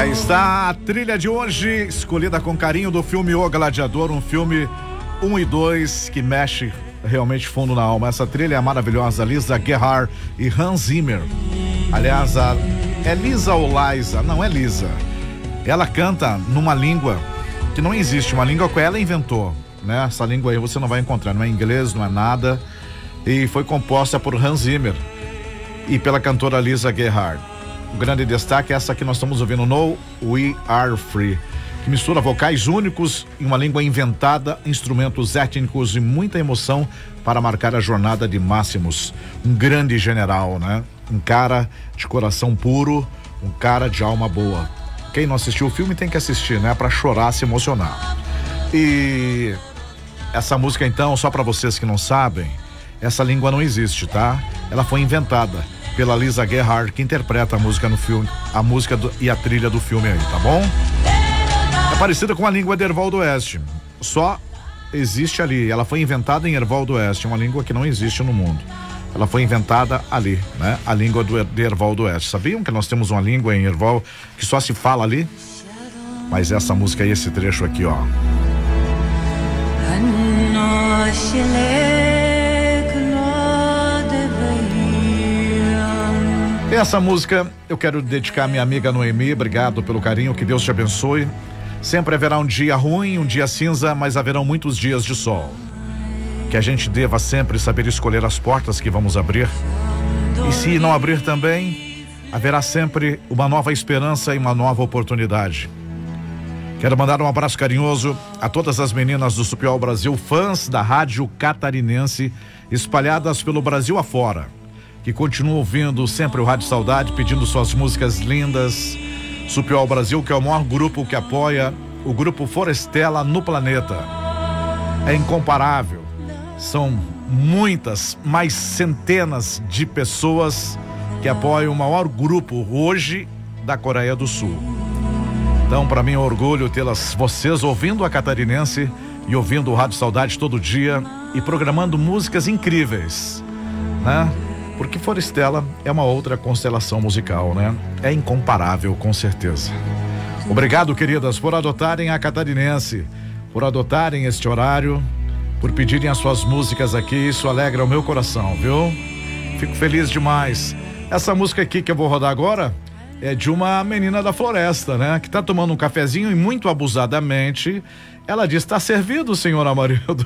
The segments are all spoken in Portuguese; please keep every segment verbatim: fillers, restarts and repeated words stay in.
aí está a trilha de hoje, escolhida com carinho do filme O Gladiador, um filme um e dois que mexe realmente fundo na alma. Essa trilha é maravilhosa, Lisa Gerhardt e Hans Zimmer. Aliás, a, é Lisa ou Liza? Não, é Lisa. Ela canta numa língua que não existe, uma língua que ela inventou, né? Essa língua aí você não vai encontrar, não é inglês, não é nada. E foi composta por Hans Zimmer e pela cantora Lisa Gerhardt. O grande destaque é essa que nós estamos ouvindo, No We Are Free, que mistura vocais únicos em uma língua inventada, instrumentos étnicos e muita emoção para marcar a jornada de Máximos, um grande general, né? Um cara de coração puro, um cara de alma boa. Quem não assistiu o filme tem que assistir, né? Para chorar, se emocionar. E essa música, então, só para vocês que não sabem, essa língua não existe, tá? Ela foi inventada pela Lisa Gerhardt, que interpreta a música no filme, a música do, e a trilha do filme aí, tá bom? É parecida com a língua de Erval do Oeste, só existe ali, ela foi inventada em Erval do Oeste, uma língua que não existe no mundo. Ela foi inventada ali, né? A língua do, de Erval do Oeste. Sabiam que nós temos uma língua em Erval que só se fala ali? Mas essa música aí, esse trecho aqui, ó. Essa música eu quero dedicar à minha amiga Noemi. Obrigado pelo carinho, que Deus te abençoe. Sempre haverá um dia ruim, um dia cinza, mas haverão muitos dias de sol. Que a gente deva sempre saber escolher as portas que vamos abrir. E se não abrir também, haverá sempre uma nova esperança e uma nova oportunidade. Quero mandar um abraço carinhoso a todas as meninas do Supiol Brasil, fãs da Rádio Catarinense, espalhadas pelo Brasil afora, que continuam ouvindo sempre o Rádio Saudade, pedindo suas músicas lindas. Supiol Brasil, que é o maior grupo que apoia o Grupo Forestella no planeta. É incomparável. São muitas, mais centenas de pessoas que apoiam o maior grupo hoje da Coreia do Sul. Então, para mim é um orgulho tê-las, vocês ouvindo a Catarinense e ouvindo o Rádio Saudade todo dia e programando músicas incríveis, né? Porque Forestella é uma outra constelação musical, né? É incomparável, com certeza. Obrigado, queridas, por adotarem a Catarinense, por adotarem este horário, por pedirem as suas músicas aqui. Isso alegra o meu coração, viu? Fico feliz demais. Essa música aqui que eu vou rodar agora é de uma menina da floresta, né? Que tá tomando um cafezinho e muito abusadamente ela diz: tá servido, senhor Amarildo.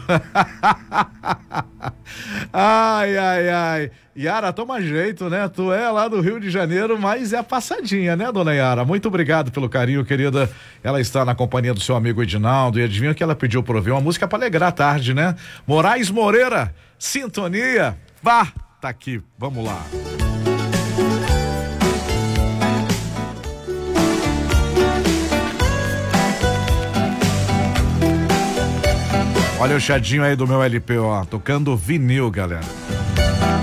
Ai, ai, ai. Yara, toma jeito, né? Tu é lá do Rio de Janeiro, mas é a passadinha, né, dona Yara? Muito obrigado pelo carinho, querida. Ela está na companhia do seu amigo Edinaldo, e adivinha que ela pediu pra ouvir uma música pra alegrar a tarde, né? Moraes Moreira, Sintonia. Vá, tá aqui, vamos lá. Olha o chadinho aí do meu L P, ó, tocando vinil, galera.